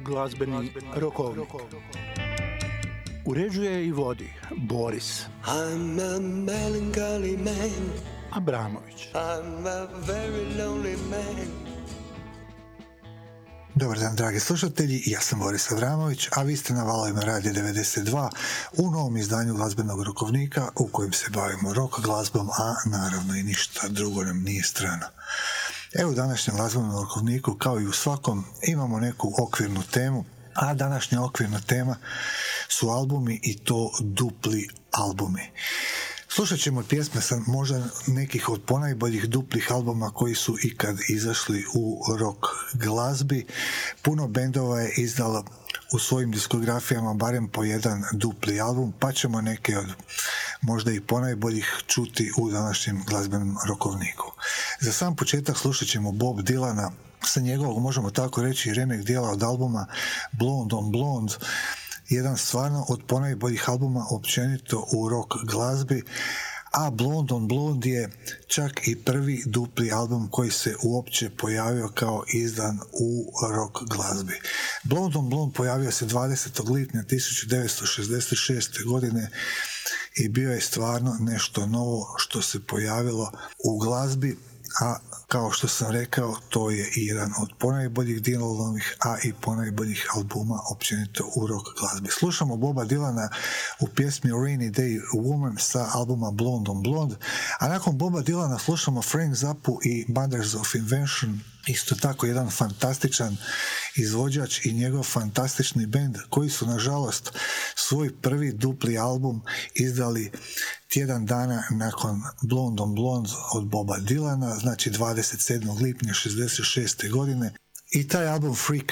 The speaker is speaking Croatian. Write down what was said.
Glazbeni rokovnik. Uređuje i vodi Boris I'm a melancholy man. Abramović. I'm a very lonely man. Dobar dan, dragi slušatelji, ja sam Boris Abramović, a vi ste na valovima Radio 92 u novom izdanju glazbenog rokovnika u kojem se bavimo rock glazbom, a naravno i ništa drugo nam nije strano. Evo u današnjem glazbenom rokovniku, kao i u svakom, imamo neku okvirnu temu, a današnja okvirna tema su albumi i to dupli albumi. Slušat ćemo pjesme sa možda nekih od ponajboljih duplih albuma koji su ikad izašli u rock glazbi. Puno bendova je izdalo u svojim diskografijama barem po jedan dupli album, pa ćemo neke od možda i ponajboljih čuti u današnjem glazbenom rokovniku. Za sam početak slušat ćemo Bob Dylana sa njegovog, možemo tako reći, remek dijela od albuma Blonde on Blonde, jedan stvarno od ponajboljih albuma općenito u rock glazbi, a Blonde on Blonde je čak i prvi dupli album koji se uopće pojavio kao izdan u rock glazbi. Blonde on Blonde pojavio se 20. lipnja 1966. godine i bio je stvarno nešto novo što se pojavilo u glazbi, a kao što sam rekao, to je i jedan od ponajboljih Dylanovih, a i ponajboljih albuma općenito u rock glazbi. Slušamo Boba Dylana u pjesmi Rainy Day Woman sa albuma Blonde on Blonde, a nakon Boba Dylana slušamo Frank Zappu i Mothers of Invention, isto tako jedan fantastičan izvođač i njegov fantastični bend koji su nažalost svoj prvi dupli album izdali tjedan dana nakon Blonde on Blonde od Boba Dylana, znači 27. lipnja 66. godine, i taj album Freak